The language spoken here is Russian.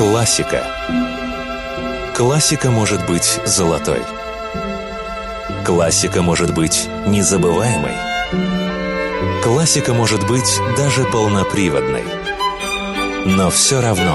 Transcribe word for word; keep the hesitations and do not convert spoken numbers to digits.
Классика. Классика может быть золотой. Классика может быть незабываемой. Классика может быть даже полноприводной. Но все равно